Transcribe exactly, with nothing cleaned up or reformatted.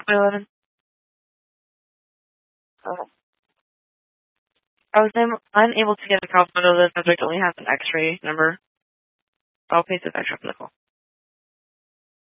eleven. Oh. I was am- unable to get a call photo of the subject only has an X-ray number. I'll paste this extra from the call.